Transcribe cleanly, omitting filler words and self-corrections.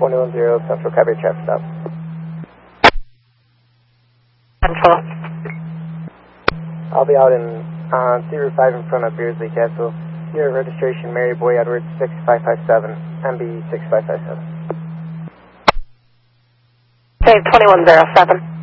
21-0, Central Copy, traffic stop. Central. I'll be out in Route 5 in front of Beardsley Castle. Your registration, Mary Boy Edwards 6557, MB 6557. Save 2107.